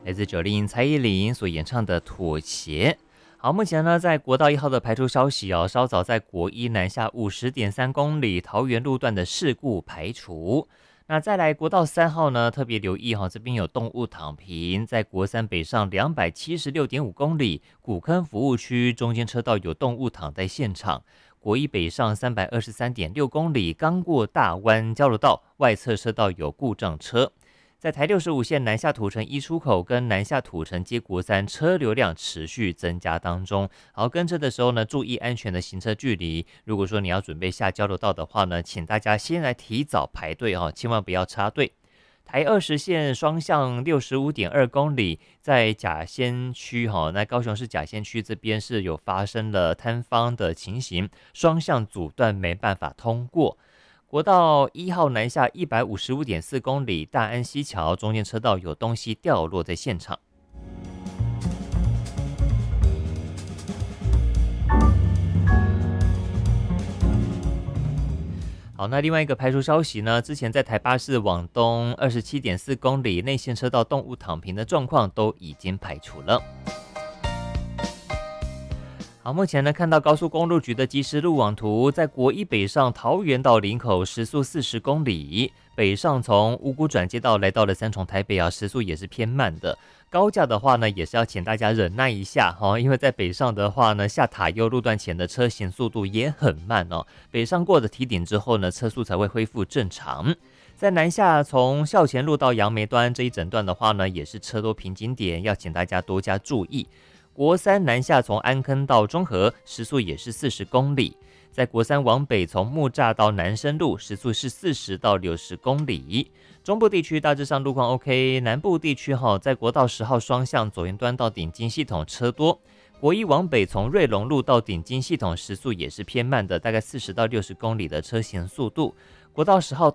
来自901蔡依林所演唱的《妥协》。好，目前呢，在国道1号的排除消息哦，稍早在国一南下50.3公里桃园路段的事故排除。那再来国道3号呢，特别留意哈，这边有动物躺平，在国三北上276.5公里古坑服务区中间车道有动物躺在现场。国一北上323.6公里，刚过大湾交流道外侧车道有故障车。在台65线南下土城一出口跟南下土城接国三车流量持续增加当中。好，跟车的时候呢，注意安全的行车距离。如果说你要准备下交流道的话呢，请大家先来提早排队哦，千万不要插队。台20线双向65.2公里，在甲仙区那高雄市甲仙区这边是有发生了坍方的情形，双向阻断没办法通过。国道1号南下155.4公里，大安溪桥中间车道有东西掉落在现场。好，那另外一个排除消息呢，之前在台八市往东27.4公里内线车道动物躺平的状况都已经排除了。好，目前呢看到高速公路局的即时路网图，在国一北上桃园到林口时速40公里，北上从五股转接道来到了三重台北时速也是偏慢的。高架的话呢，也是要请大家忍耐一下因为在北上的话呢，下塔悠路段前的车行速度也很慢北上过的堤顶之后呢，车速才会恢复正常。在南下从校前路到杨梅端这一整段的话呢，也是车多瓶颈点，要请大家多加注意。国三南下从安坑到中和时速也是40公里，在国三往北从木栅到南深路时速是40到60公里。中部地区大致上路况 OK， 南部地区在国道10号双向左营端到顶金系统车多。国一往北从瑞隆路到顶金系统时速也是偏慢的，大概40到60公里的车行速度。国道10号